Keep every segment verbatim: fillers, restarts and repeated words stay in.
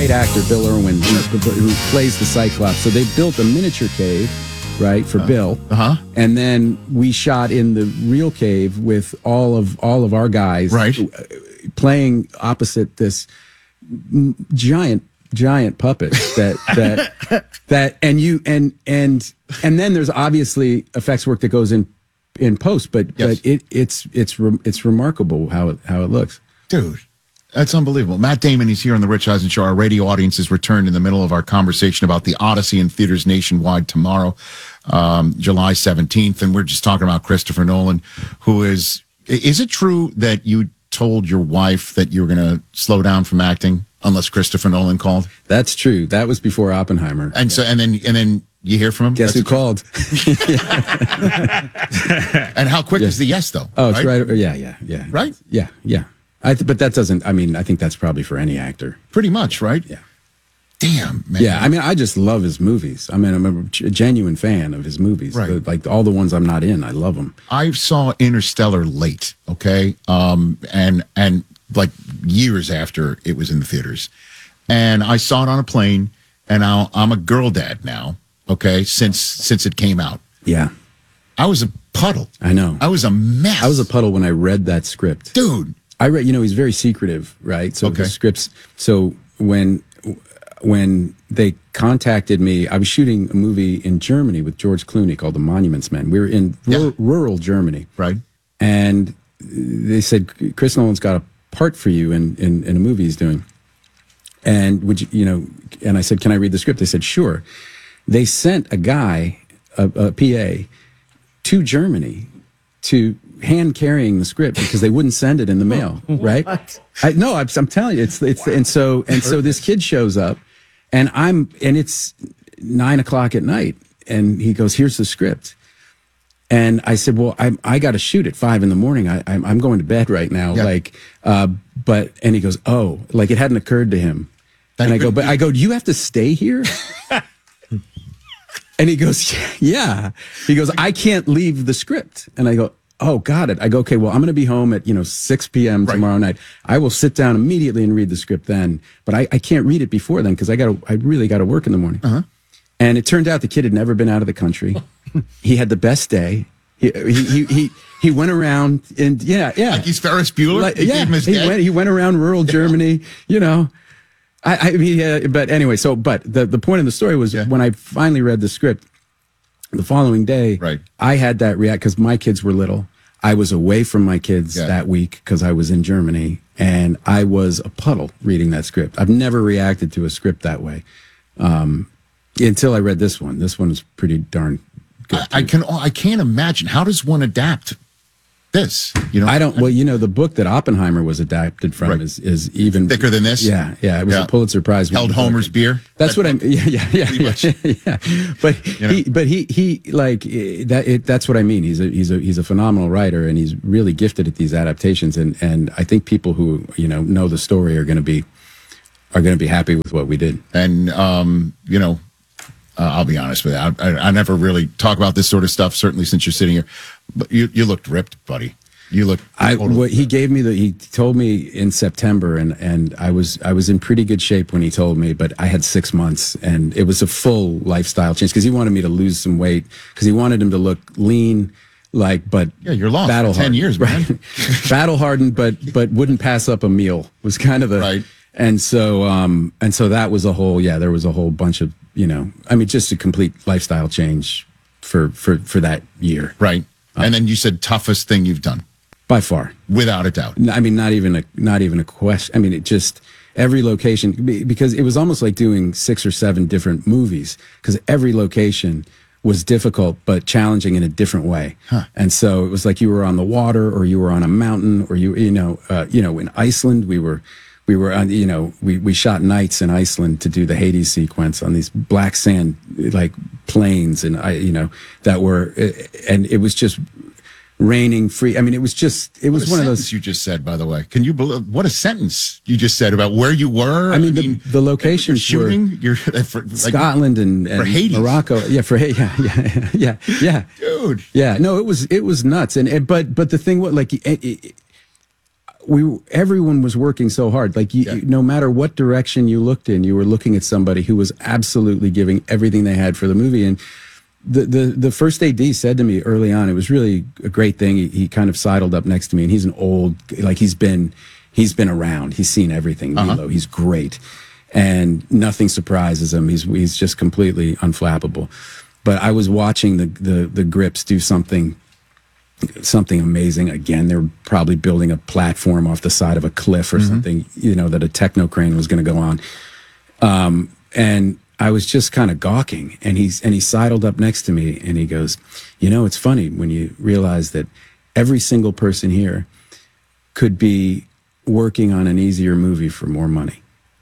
great actor, Bill Irwin, who, who plays the Cyclops. So they built a miniature cave, right, for uh, Bill. Uh-huh. And then we shot in the real cave with all of all of our guys, right, playing opposite this giant giant puppet that that that and you and and and then there's obviously effects work that goes in in post, but yes. but it it's it's re, it's remarkable how it how it looks, dude. That's unbelievable. Matt Damon, he's here on the Rich Eisen Show. Our radio audience has returned in the middle of our conversation about the Odyssey in theaters nationwide tomorrow, um, July seventeenth. And we're just talking about Christopher Nolan, who is, is it true that you told your wife that you were going to slow down from acting unless Christopher Nolan called? That's true. That was before Oppenheimer. And yeah. so, and then, and then you hear from him? Guess That's who called? And how quick yeah. is the yes, though? Oh, it's right? right. Yeah, yeah, yeah. Right? Yeah, yeah. I th- but that doesn't, I mean, I think that's probably for any actor. Pretty much, right? Yeah. Damn, man. Yeah, I mean, I just love his movies. I mean, I'm a genuine fan of his movies. Right. The, like all the ones I'm not in, I love them. I saw Interstellar late, okay? Um, and, and like years after it was in the theaters. And I saw it on a plane, and I'll, I'm a girl dad now, okay, since since it came out. Yeah. I was a puddle. I know. I was a mess. I was a puddle when I read that script. Dude. I read, you know, he's very secretive, right? So okay. the scripts, so when when they contacted me, I was shooting a movie in Germany with George Clooney called The Monuments Men. We were in yeah. r- rural Germany. Right. And they said, Chris Nolan's got a part for you in, in, in a movie he's doing. And would you, you know, and I said, can I read the script? They said, sure. They sent a guy, a, a P A, to Germany to hand carrying the script because they wouldn't send it in the mail, right? I, no, I'm, I'm telling you, it's it's wow. and so and so this kid shows up, and I'm and it's nine o'clock at night, and he goes, "Here's the script," and I said, "Well, I I got to shoot at five in the morning. I I'm, I'm going to bed right now, yeah. like, uh, but," and he goes, "Oh," like it hadn't occurred to him, that and I go, "But I go, do you have to stay here?" And he goes, "Yeah." He goes, "I can't leave the script," and I go, "Oh, got it." I go, "Okay, well, I'm going to be home at, you know, six p.m. Right. tomorrow night. I will sit down immediately and read the script then, but I, I can't read it before then because I got to, I really got to work in the morning." Uh-huh. And it turned out the kid had never been out of the country. He had the best day. He he he he, he went around and yeah yeah. Like he's Ferris Bueller. Like, he yeah, gave him his he day. went he went around rural Germany. You know, I I mean, uh, but anyway. So, but the the point of the story was yeah. when I finally read the script, the following day, right. I had that react because my kids were little. I was away from my kids yeah. that week because I was in Germany, and I was a puddle reading that script. I've never reacted to a script that way um, until I read this one. This one is pretty darn good. I, I can I can't imagine. How does one adapt this? You know, I don't. Well, you know, the book that Oppenheimer was adapted from right. is is even thicker than this. Yeah, yeah. It was yeah. a Pulitzer Prize. Held Homer's beer. That's that, what I'm. Yeah, yeah, yeah, yeah, yeah. But you know? he, but he, he like that. It, that's what I mean. He's a, he's a, he's a phenomenal writer, and he's really gifted at these adaptations. And, and I think people who you know know the story are going to be are going to be happy with what we did. And um, you know, uh, I'll be honest with you. I, I, I never really talk about this sort of stuff. Certainly since you're sitting here, but you you looked ripped, buddy. You look. I totally what he gave me the he told me in September, and and I was I was in pretty good shape when he told me, but I had six months, and it was a full lifestyle change because he wanted me to lose some weight because he wanted him to look lean, like but yeah, you're lost battle for ten years, man. Right? Battle hardened, but but wouldn't pass up a meal was kind of the right. And so um and so that was a whole yeah there was a whole bunch of you know I mean just a complete lifestyle change for for for that year, right? Uh, and then you said toughest thing you've done. By far, without a doubt. I mean, not even a not even a question. I mean, it just every location because it was almost like doing six or seven different movies because every location was difficult but challenging in a different way. Huh. And so it was like you were on the water or you were on a mountain or you you know uh, you know in Iceland we were we were on you know we we shot nights in Iceland to do the Hades sequence on these black sand like plains and I you know that were and it was just. Raining free. I mean, it was just, it was one of those. You just said, by the way, can you believe what a sentence you just said about where you were? I mean, I mean the, the locations shooting, were you're, for, like, Scotland and, and for Hades. Morocco. Yeah, for yeah, yeah, yeah, yeah, dude. Yeah, no, it was it was nuts. And, and but but the thing, what like it, it, we everyone was working so hard. Like you, Yeah. you- no matter what direction you looked in, you were looking at somebody who was absolutely giving everything they had for the movie. And the the the first A D said to me early on, it was really a great thing. He, he kind of sidled up next to me, and he's an old, like he's been he's been around. He's seen everything. Uh-huh. Milo, he's great, and nothing surprises him. He's he's just completely unflappable. But I was watching the the the Grips do something. something amazing. Again, they're probably building a platform off the side of a cliff or mm-hmm. something, you know, that a techno crane was going to go on. Um, and I was just kind of gawking, and he's, and he sidled up next to me and he goes, you know, it's funny when you realize that every single person here could be working on an easier movie for more money.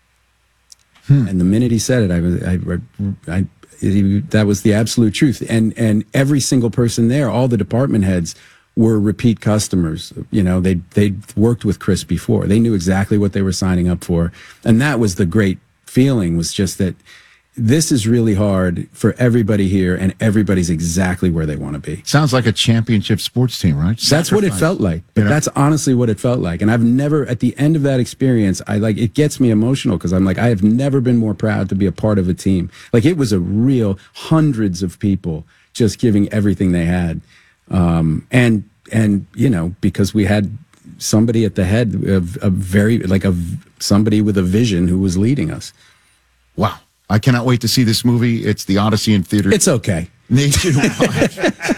Hmm. And the minute he said it, I was, I, I, I that was the absolute truth. And and every single person there, all the department heads were repeat customers. You know, they they'd worked with Chris before. They knew exactly what they were signing up for. And that was the great feeling, was just that this is really hard for everybody here, and everybody's exactly where they want to be. Sounds like a championship sports team, right? That's what it felt like. But you know? That's honestly what it felt like. And I've never, at the end of that experience, I like, it gets me emotional, because I'm like, I have never been more proud to be a part of a team. Like, it was a real hundreds of people just giving everything they had. Um, and, and, you know, because we had somebody at the head of a very, like a, somebody with a vision who was leading us. Wow. I cannot wait to see this movie. It's The Odyssey in theaters. It's okay. Nationwide.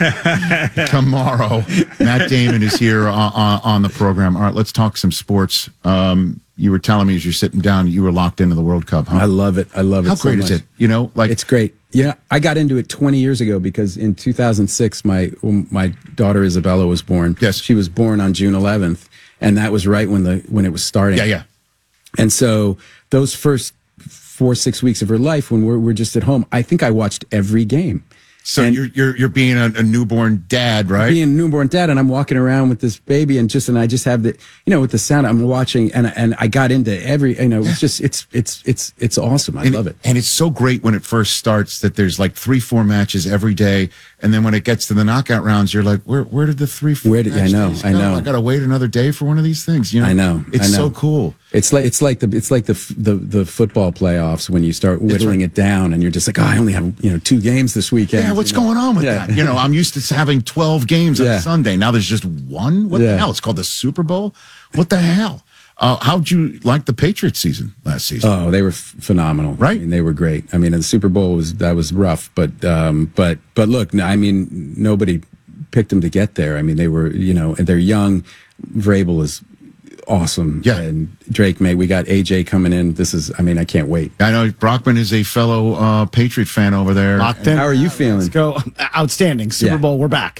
Tomorrow, Matt Damon is here on, on, on the program. All right, let's talk some sports. Um, you were telling me as you're sitting down, you were locked into the World Cup, huh? I love it. I love it. How so great much. is it? You know, like it's great. Yeah, I got into it twenty years ago because in two thousand six, my my daughter Isabella was born. Yes, she was born on June eleventh, and that was right when the when it was starting. Yeah, yeah. And so those first four, six weeks of her life, when we're, we're just at home, I think I watched every game. So and you're you're you're being a, a newborn dad, right? Being a newborn dad, and I'm walking around with this baby, and just and I just have the, you know, with the sound I'm watching, and and I got into every, you know, it's just it's it's it's it's awesome. I and, love it, and it's so great when it first starts that there's like three, four matches every day, and then when it gets to the knockout rounds, you're like, where where did the three, four? Where did I know? I know. I gotta wait another day for one of these things. You know, I know. It's I know. so cool. It's like it's like the it's like the the the football playoffs when you start whittling right. it down, and you're just like, oh, I only have you know two games this weekend. Yeah, what's you know? going on with yeah. that? You know, I'm used to having twelve games on yeah. Sunday. Now there's just one. What yeah. the hell? It's called the Super Bowl. What the hell? Uh, how'd you like the Patriots season last season? Oh, they were f- phenomenal. Right? I mean, they were great. I mean, the Super Bowl was that was rough, but um, but but look, I mean, nobody picked them to get there. I mean, they were you know, and they're young. Vrabel is awesome. Yeah. And Drake May, we got A J coming in. This is, I mean, I can't wait. I know Brockman is a fellow uh, Patriot fan over there. Locked in. How are you feeling? Let's go. Outstanding. Super Yeah. Bowl, we're back.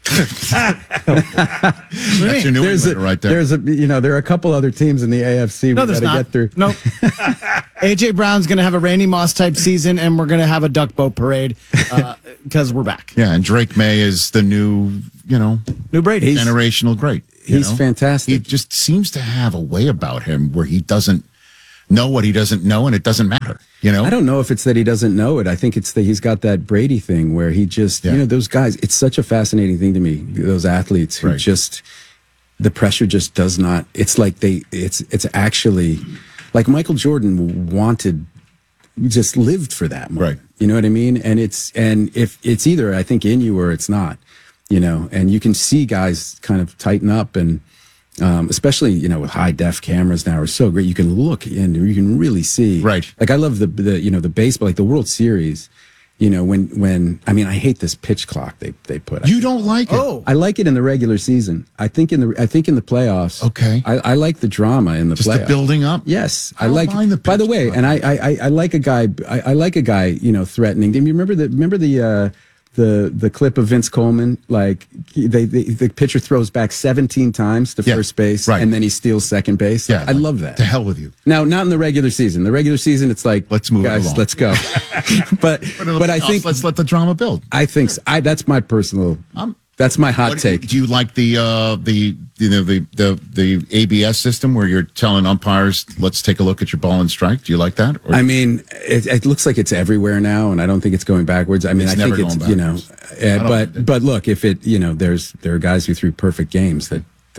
That's your New There's Englander a, right there. There's a, you know, there are a a couple other teams in the A F C we No, got there's to not. get through. No. A J Brown's going to have a Randy Moss type season, and we're going to have a duck boat parade because uh, we're back. Yeah, and Drake May is the new, you know, New Brady. He's- generational great. you He's know? fantastic. He just seems to have a way about him where he doesn't know what he doesn't know, and it doesn't matter. You know, I don't know if it's that he doesn't know it. I think it's that he's got that Brady thing where he just, Yeah. you know, those guys, it's such a fascinating thing to me, those athletes who Right. just, the pressure just does not, it's like they, it's, it's actually, like Michael Jordan wanted, just lived for that moment. Right. You know what I mean? And it's, and if it's either, I think in you or it's not, you know, and you can see guys kind of tighten up and, Um, especially, you know, with high def cameras now are so great. You can look and you can really see. Right. Like I love the, the, you know, the baseball, like the World Series, you know, when, when, I mean, I hate this pitch clock they, they put. you don't like it. Oh. I like it in the regular season. I think in the, I think in the playoffs. Okay. I, I like the drama in the Just playoffs. the building up. Yes, I I don't like. mind the by the pitch way, clock. and I, I, I like a guy. I, I like a guy. You know, threatening. Do you remember the? Remember the, uh, the, the clip of Vince Coleman? Like he- they, they, the pitcher throws back seventeen times to Yeah, first base, right. and then he steals second base. Yeah, I like, love that. To hell with you. Now, not in the regular season. The regular season, it's like Let's move it guys. along. Let's go. but but I think let's let the drama build. I think s- I that's my personal. Um, that's my hot What- take. Do you like the uh, the you know the, the the A B S system where you're telling umpires, let's take a look at your ball and strike? Do you like that? Or- I mean, it, it looks like it's everywhere now, and I don't think it's going backwards. I mean, It's I think never it's going you know, backwards. uh, don't but think it- but look, if it you know, there's there are guys who threw perfect games that that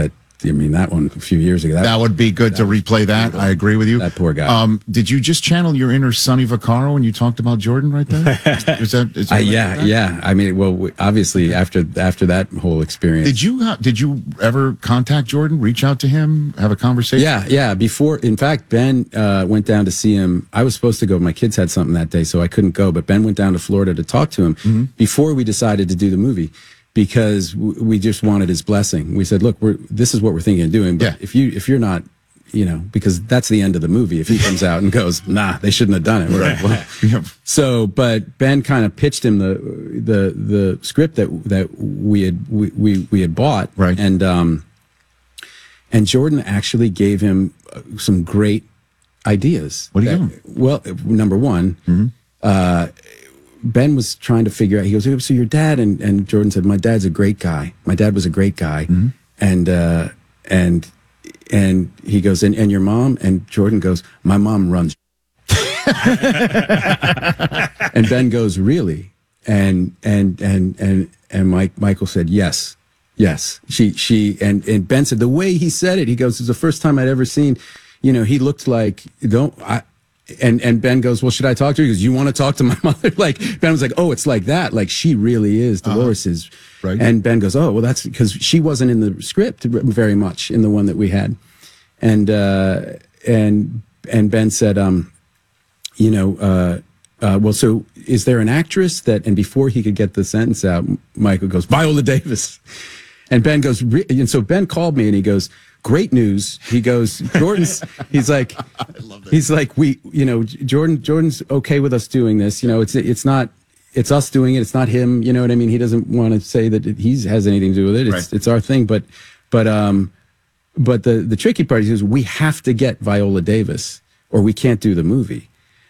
I mean, that one a few years ago. That, That would be good to replay that. I agree with you. That poor guy. Um, did you just channel your inner Sonny Vaccaro when you talked about Jordan right there? Is that, is that I, right yeah, with that? yeah. I mean, well, we- obviously after after that whole experience. Did you ha- did you ever contact Jordan? Reach out to him? Have a conversation? Yeah, yeah. Before, in fact, Ben uh, went down to see him. I was supposed to go. My kids had something that day, so I couldn't go. But Ben went down to Florida to talk to him Mm-hmm. before we decided to do the movie, because w- we just wanted his blessing. We said, "Look, we're this is what we're thinking of doing. But Yeah. if you if you're not, you know, because that's the end of the movie. If he comes out and goes, nah, they shouldn't have done it. We're like, well, Yep. so, but Ben kind of pitched him the the the script that that we had we we, we had bought, Right. and um, and Jordan actually gave him uh, some great ideas. What do you that- give Well, number one, uh, Ben was trying to figure out. He goes, "So your dad?" And and Jordan said, "My dad's a great guy. My dad was a great guy." And uh, and and he goes, and, and your mom? And Jordan goes, "My mom runs." And Ben goes, "Really?" And and and and and Mike Michael said, "Yes, yes." She she and and Ben said the way he said it. He goes, "It's the first time I'd ever seen." You know, he looked like don't I. And and Ben goes, "Well, should I talk to her?" He goes, "You want to talk to my mother?" Like Ben was like, "Oh, it's like that. Like she really is. Dolores is." Right. And Ben goes, "Oh, well, that's because she wasn't in the script very much in the one that we had." And uh, and and Ben said, um, "You know, uh, uh, well, so is there an actress that?" And before he could get the sentence out, Michael goes, "Viola Davis." And Ben goes, "Re-" and so Ben called me and he goes, "Great news." He goes, "Jordan's," he's like, he's like, we, you know, Jordan, Jordan's okay with us doing this. You know, it's, it's not, it's us doing it. It's not him. You know what I mean? He doesn't want to say that he has anything to do with it. It's, Right. it's our thing. But, but, um, but the, the tricky part is we have to get Viola Davis or we can't do the movie.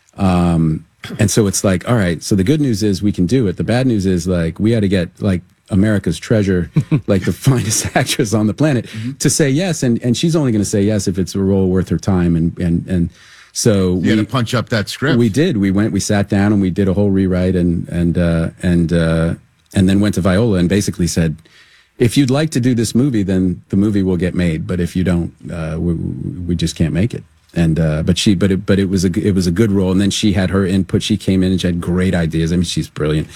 Um, and so it's like, all right, so the good news is we can do it. The bad news is like, we had to get like America's treasure, like the finest actress on the planet to say yes. And, and she's only going to say yes if it's a role worth her time. And, and, and so You had we, to punch up that script. we did, we went, we sat down and we did a whole rewrite and, and, uh, and, uh, and then went to Viola and basically said, if you'd like to do this movie, then the movie will get made. But if you don't, uh, we, we just can't make it. And, uh, but she, but it, but it was a, it was a good role. And then she had her input. She came in and she had great ideas. I mean, she's brilliant.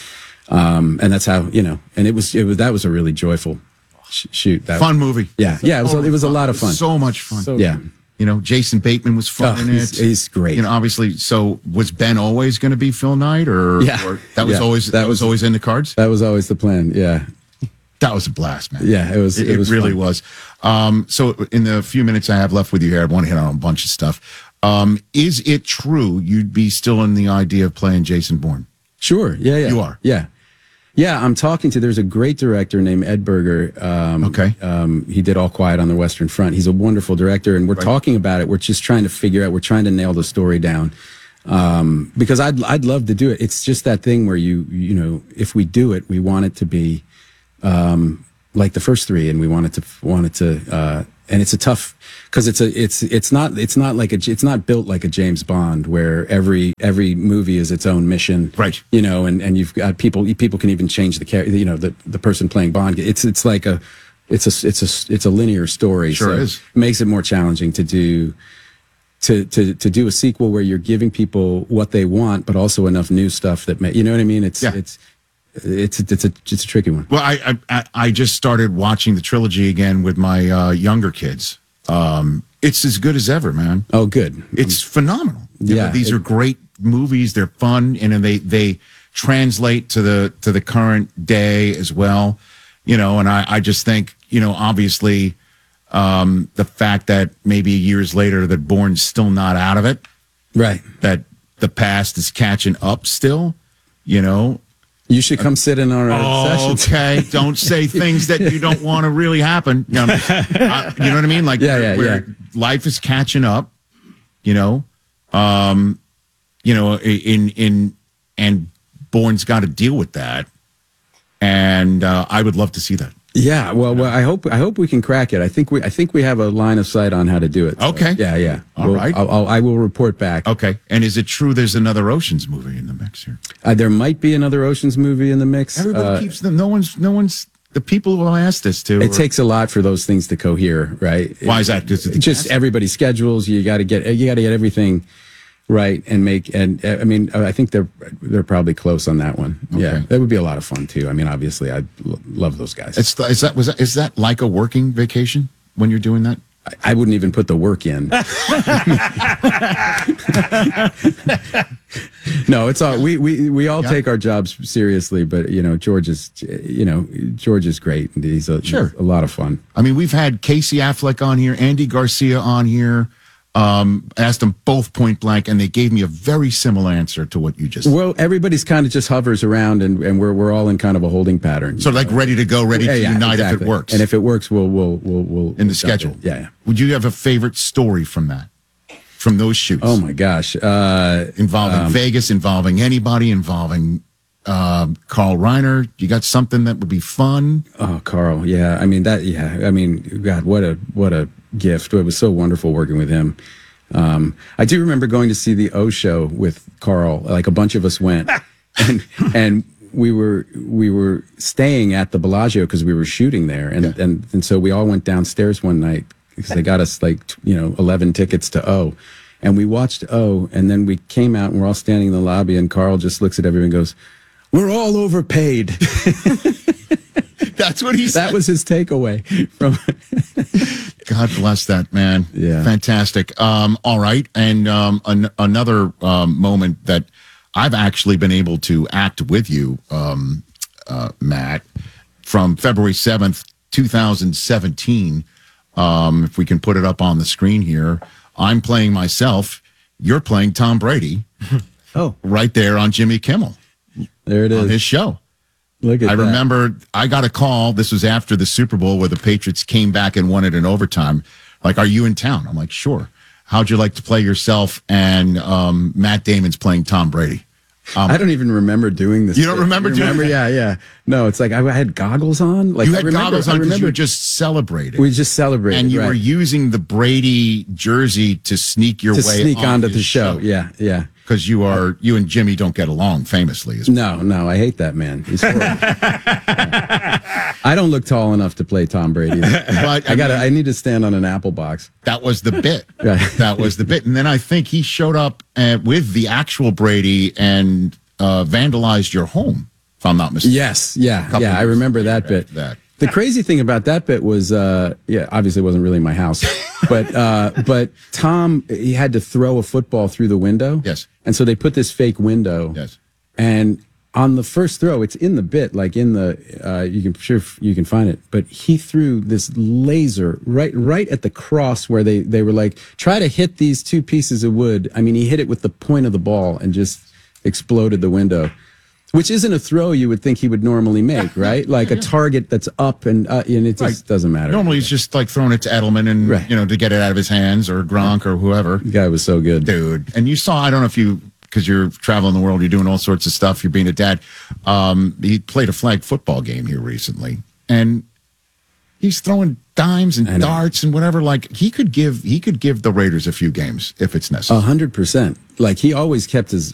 Um, and that's how, you know, and it was, it was, that was a really joyful sh- shoot. That Fun movie. Yeah. Yeah. It was, Oh, it was a lot of fun. So much fun. So- Yeah. You know, Jason Bateman was fun Oh, in he's- it. he's great. You know, obviously. So was Ben always going to be Phil Knight, or, Yeah. or that was Yeah. always that, That was was- always in the cards? That was always the plan. Yeah. That was a blast, man. Yeah. It was, It, it, it was really fun. was. Um, so in the few minutes I have left with you here, I want to hit on a bunch of stuff. Um, is it true you'd be still in the idea of playing Jason Bourne? Sure. Yeah. Yeah. You are? Yeah. Yeah. I'm talking to, there's a great director named Ed Berger. Um, Okay. Um, he did All Quiet on the Western Front. He's a wonderful director and we're Right. talking about it. We're just trying to figure out, we're trying to nail the story down. Um, because I'd, I'd love to do it. It's just that thing where you, you know, if we do it, we want it to be, um, like the first three and we want it to, want it to, uh, and it's a tough, cause it's a, it's, it's not, it's not like a, it's not built like a James Bond where every, every movie is its own mission. Right. You know, and, and you've got people, people can even change the character, you know, the, the person playing Bond. It's, it's like a, it's a, it's a, it's a linear story. Sure so is. it makes it more challenging to do, to, to, to do a sequel where you're giving people what they want, but also enough new stuff that may, you know what I mean? It's, Yeah. it's, it's, it's a, it's a tricky one. Well, I, I I just started watching the trilogy again with my uh, younger kids. Um, it's as good as ever, man. Oh, good. It's phenomenal. You know, Yeah, these it- are great movies. They're fun, and then they they translate to the to the current day as well. You know, and I I just think, you know, obviously, um, the fact that maybe years later that Bourne's still not out of it, Right. that the past is catching up still. You know, You should come sit in on our sessions. okay, don't say things that you don't want to really happen. You know, uh, you know what I mean? Like, Yeah, yeah, where yeah. life is catching up. You know, um, you know, in in and Bourne's got to deal with that, and uh, I would love to see that. Yeah, well, well, I hope I hope we can crack it. I think we I think we have a line of sight on how to do it. So, Okay. yeah, yeah. All We'll- right. I'll, I'll, I will report back. Okay, and is it true there's another Ocean's movie in the mix here? Uh, there might be another Ocean's movie in the mix. Everybody Uh, keeps them. No one's. No one's. the people who I asked this to. It are- takes a lot for those things to cohere, right? Why is that? Just, It- just everybody's schedules. You got to get you got to get everything right and make. And uh, I mean, I think they're they're probably close on that one. Yeah, Okay. that would be a lot of fun too. I mean, obviously, I l- love those guys. It's is that was that, is that like a working vacation when you're doing that? I, I wouldn't even put the work in. No, it's all we we we all Yeah. take our jobs seriously, but you know, George is you know George is great and he's a, Sure. he's a lot of fun. I mean, we've had Casey Affleck on here, Andy Garcia on here. Um, asked them both point blank, and they gave me a very similar answer to what you just. Well, everybody's kind of just hovers around, and, and we're we're all in kind of a holding pattern. So like ready to go, ready Yeah, to yeah, unite if exactly. it works. And if it works, we'll we'll we'll we'll in the we'll jump schedule. in. Yeah, yeah. Would you have a favorite story from that? From those shoots? Oh my gosh. Uh, Involving Vegas, involving anybody, involving um, Carl Reiner. You got something that would be fun? oh, Carl. Yeah. I mean that. Yeah. I mean, God, what a what a gift. It was so wonderful working with him. Um, I do remember going to see the O show with Carl. Like a bunch of us went, and and we were we were staying at the Bellagio because we were shooting there, and Yeah. and and so we all went downstairs one night because they got us like t- you know eleven tickets to O, and we watched O, and then we came out and we're all standing in the lobby, and Carl just looks at everyone and goes, "We're all overpaid." That's what he said. That was his takeaway from. God bless that man. Yeah. Fantastic. Um, all right. And um, an- another um, moment that I've actually been able to act with you, um, uh, Matt, from February seventh, twenty seventeen. Um, if we can put it up on the screen here, I'm playing myself. You're playing Tom Brady Oh, right there on Jimmy Kimmel There it on is. his show. Look at I that. remember I got a call. This was after the Super Bowl where the Patriots came back and won it in overtime. Like, are you in town? I'm like, sure. How'd you like to play yourself? And um, Matt Damon's playing Tom Brady. Um, I don't even remember doing this. You don't remember doing remember? it? Yeah, yeah. No, it's like I had goggles on. Like you I had remember, goggles I on because you remember were just celebrating. we just celebrated, and you right, were using the Brady jersey to sneak your to way sneak on onto his the show. Yeah, yeah. Because you are you and Jimmy don't get along famously. As No, no, I hate that man. He's horrible. I don't look tall enough to play Tom Brady. But I got. to mean, I need to stand on an apple box. that was the bit. Right. That was the bit. And then I think he showed up uh, with the actual Brady and uh, vandalized your home, if I'm not mistaken. Yes, yeah, Couple yeah. I years remember later that bit. after that. The crazy thing about that bit was, uh, yeah, obviously it wasn't really my house, but uh, but Tom he had to throw a football through the window. Yes. and so they put this fake window. Yes. and on the first throw, it's in the bit, like in the uh, you can sure you can find it. But he threw this laser right right at the cross where they they were like, try to hit these two pieces of wood. I mean, he hit it with the point of the ball and just exploded the window. Which isn't a throw you would think he would normally make, right? Like a target that's up and uh, and it just Right. doesn't matter. Normally he's just like throwing it to Edelman and, Right. you know, to get it out of his hands or Gronk or whoever. The guy was so good. Dude. And you saw, I don't know if you, because you're traveling the world, you're doing all sorts of stuff, you're being a dad. Um, he played a flag football game here recently. And he's throwing dimes and I know. darts and whatever. Like he could give, he could give the Raiders a few games if it's A necessary. hundred percent. Like he always kept his